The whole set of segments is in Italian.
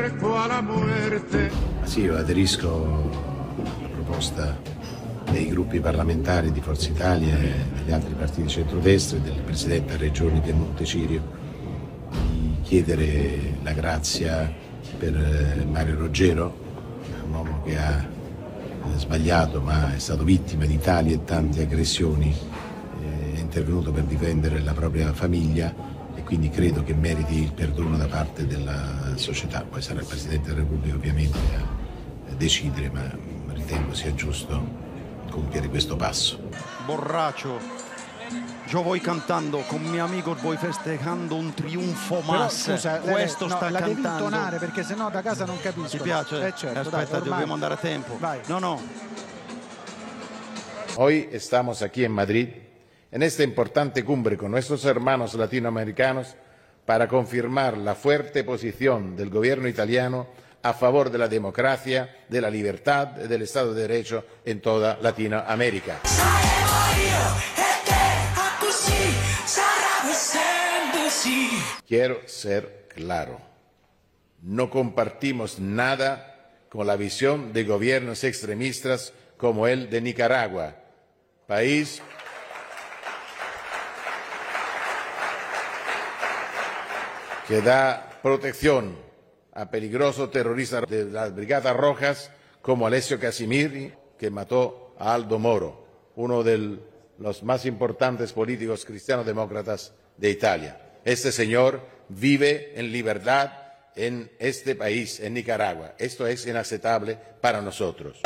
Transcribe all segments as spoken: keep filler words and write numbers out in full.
cerco a la muerte. Ma sì, io aderisco alla proposta dei gruppi parlamentari di Forza Italia e degli altri partiti di centrodestra e del Presidente della Regione Piemonte Cirio di chiedere la grazia per Mario Roggero, un uomo che ha sbagliato ma è stato vittima di tali e tante aggressioni, è intervenuto per difendere la propria famiglia e quindi credo che meriti il perdono da parte della società. Poi sarà il Presidente della Repubblica ovviamente a decidere, ma ritengo sia giusto compiere questo passo. Borracho, yo voy cantando con mio amico, voy festejando un trionfo más. Però, scusa, questo no, sta la cantando. devi intonare perché sennò da casa non capisco. Ti piace? Eh certo, Aspetta, dai, ormai... dobbiamo andare a tempo. Vai. No, no. Hoy estamos aquí en Madrid, en esta importante cumbre con nuestros hermanos latinoamericanos, para confirmar la fuerte posición del gobierno italiano a favor de la democracia, de la libertad y del Estado de Derecho en toda Latinoamérica. Quiero ser claro, no compartimos nada con la visión de gobiernos extremistas como el de Nicaragua, país que da protección a peligrosos terroristas de las Brigadas Rojas como Alessio Casimiri, que mató a Aldo Moro, uno de los más importantes políticos cristiano-demócratas de Italia. Este señor vive en libertad en este país, en Nicaragua. Esto es inaceptable para nosotros.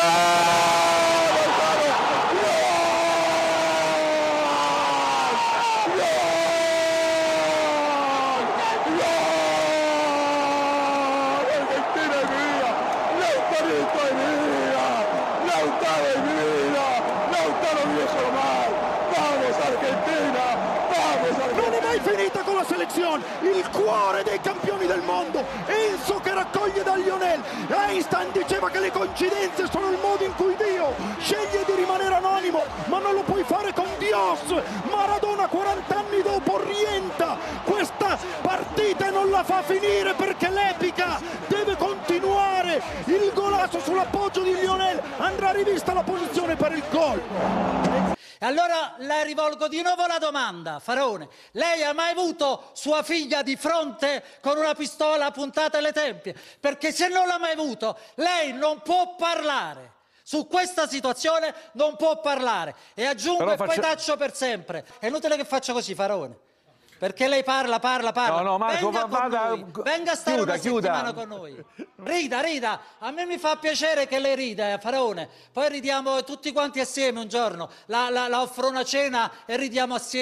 Non è mai finita con la selezione, il cuore dei campioni del mondo, Enzo che raccoglie da Lionel. Einstein diceva che le coincidenze sono il modo in cui Dio sceglie di rimanere anonimo, ma non lo puoi fare con Dios. Maradona quaranta anni dopo rientra questa partita e non la fa finire perché l'epica deve continuare. Il golasso sull'appoggio di Lionel, andrà rivista la posizione per il gol. E allora le rivolgo di nuovo la domanda, Faraone. Lei ha mai avuto sua figlia di fronte con una pistola puntata alle tempie? Perché se non l'ha mai avuto, lei non può parlare. Su questa situazione non può parlare. E aggiungo Però e faccio... poi taccio per sempre. È inutile che faccia così, Faraone. Perché lei parla, parla, parla. No, no, Marco, venga, va, con vada, noi. venga a stare chiuda, una chiuda. settimana con noi. Rida, rida. A me mi fa piacere che lei rida, eh, Faraone. Poi ridiamo tutti quanti assieme un giorno. La, la, la offro una cena e ridiamo assieme.